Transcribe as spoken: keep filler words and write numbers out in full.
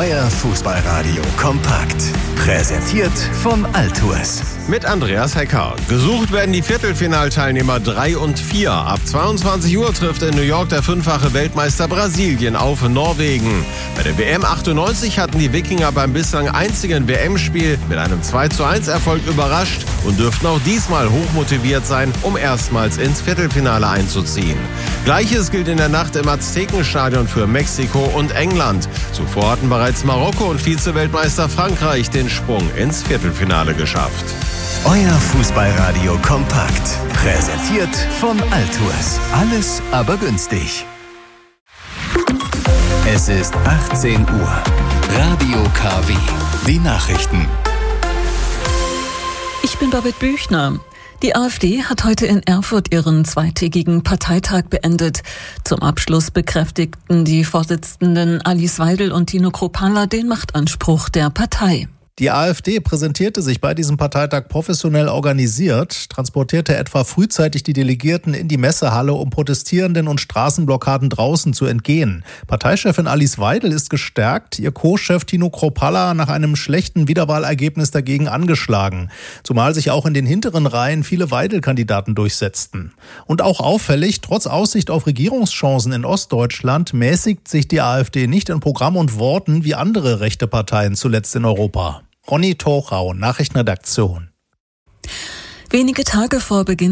Euer Fußballradio kompakt. Präsentiert von Altours. Mit Andreas Hecker. Gesucht werden die Viertelfinalteilnehmer drei und vier. Ab zweiundzwanzig Uhr trifft in New York der fünffache Weltmeister Brasilien auf Norwegen. Bei der W M achtundneunzig hatten die Wikinger beim bislang einzigen W M-Spiel mit einem zwei zu eins Erfolg überrascht und dürften auch diesmal hochmotiviert sein, um erstmals ins Viertelfinale einzuziehen. Gleiches gilt in der Nacht im Aztekenstadion für Mexiko und England. Zuvor hatten bereits Marokko und Vize-Weltmeister Frankreich den Sprung ins Viertelfinale geschafft. Euer Fußballradio kompakt. Präsentiert von Altours. Alles aber günstig. Es ist achtzehn Uhr. Radio K W. Die Nachrichten. Ich bin Babette Büchner. Die AfD hat heute in Erfurt ihren zweitägigen Parteitag beendet. Zum Abschluss bekräftigten die Vorsitzenden Alice Weidel und Tino Kruppalla den Machtanspruch der Partei. Die AfD präsentierte sich bei diesem Parteitag professionell organisiert, transportierte etwa frühzeitig die Delegierten in die Messehalle, um Protestierenden und Straßenblockaden draußen zu entgehen. Parteichefin Alice Weidel ist gestärkt, ihr Co-Chef Tino Kruppalla nach einem schlechten Wiederwahlergebnis dagegen angeschlagen. Zumal sich auch in den hinteren Reihen viele Weidel-Kandidaten durchsetzten. Und auch auffällig, trotz Aussicht auf Regierungschancen in Ostdeutschland mäßigt sich die AfD nicht in Programm und Worten wie andere rechte Parteien zuletzt in Europa. Ronny Tochau, Nachrichtenredaktion. Wenige Tage vor Beginn